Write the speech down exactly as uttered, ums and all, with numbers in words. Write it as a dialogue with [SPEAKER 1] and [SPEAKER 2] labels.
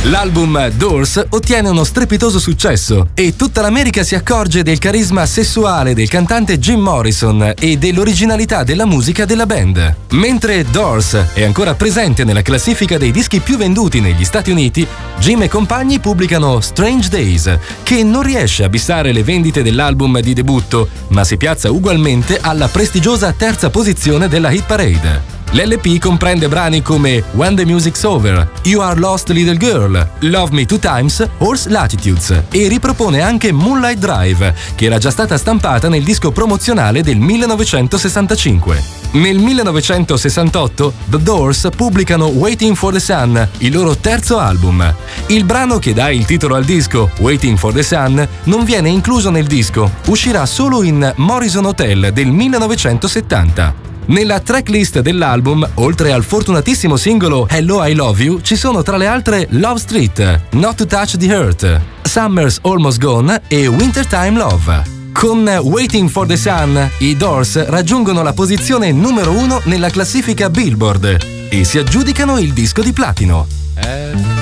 [SPEAKER 1] L'album Doors ottiene uno strepitoso successo e tutta l'America si accorge del carisma sessuale del cantante Jim Morrison e dell'originalità della musica della band. Mentre Doors è ancora presente nella classifica dei dischi più venduti negli Stati Uniti, Jim e compagni pubblicano Strange Days, che non riesce a bissare le vendite dell'album di debutto, ma si piazza ugualmente alla prestigiosa terza posizione della hit parade. L'L P comprende brani come When the Music's Over, You Are Lost Little Girl, Love Me Two Times, Horse Latitudes e ripropone anche Moonlight Drive, che era già stata stampata nel disco promozionale del millenovecentosessantacinque. Nel millenovecentosessantotto The Doors pubblicano Waiting for the Sun, il loro terzo album. Il brano che dà il titolo al disco, Waiting for the Sun, non viene incluso nel disco, uscirà solo in Morrison Hotel del millenovecentosettanta. Nella tracklist dell'album, oltre al fortunatissimo singolo Hello I Love You, ci sono tra le altre Love Street, Not to Touch the Earth, Summer's Almost Gone e Wintertime Love. Con Waiting for the Sun, i Doors raggiungono la posizione numero uno nella classifica Billboard e si aggiudicano il disco di platino.